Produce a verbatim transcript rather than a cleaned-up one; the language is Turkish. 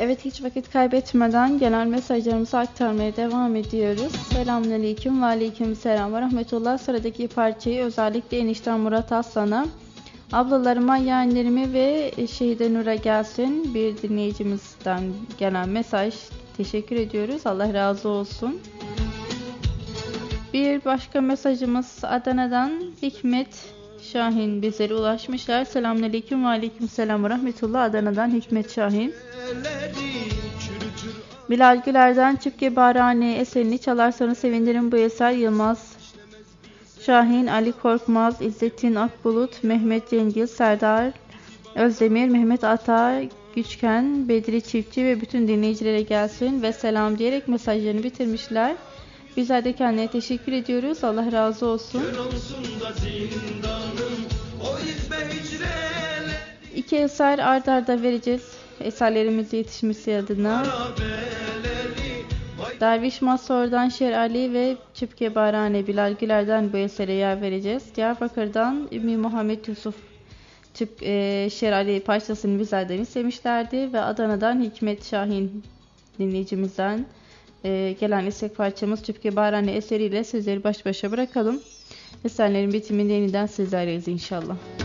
Evet, hiç vakit kaybetmeden gelen mesajlarımızı aktarmaya devam ediyoruz. Selamünaleyküm ve aleykümselam ve rahmetullah. Sıradaki parçayı özellikle enişten Murat Aslan'a, ablalarıma, yeğenlerime ve Şehide Nur'a gelsin. Bir dinleyicimizden gelen mesaj. Teşekkür ediyoruz. Allah razı olsun. Bir başka mesajımız Adana'dan Hikmet Şahin bizlere ulaşmışlar. Selamünaleyküm ve aleykümselam ve rahmetullah. Adana'dan Hikmet Şahin. Bilal Güler'den Çipke Barani eserini çalarsanız sevinirim. Bu eser Yılmaz Şahin, Ali Korkmaz, İzzettin Akbulut, Mehmet Cengiz, Serdar Özdemir, Mehmet Ata Güçken, Bedri Çiftçi ve bütün dinleyicilere gelsin ve selam diyerek mesajlarını bitirmişler. Bizler de kendine teşekkür ediyoruz. Allah razı olsun. İki eser ard arda vereceğiz. Eserlerimiz yetişmesi adına. Derviş Masor'dan Şer Ali ve Çipke Barane Bilal Güler'den bu esere yer vereceğiz. Diyarbakır'dan Ümmü Muhammed Yusuf Çip, e, Şer Ali parçasını bizlerden istemişlerdi ve Adana'dan Hikmet Şahin dinleyicimizden e, gelen istek parçamız Çipke Barane eseriyle sizleri baş başa bırakalım. Eserlerin bitiminde yeniden sizlerleyiz inşallah.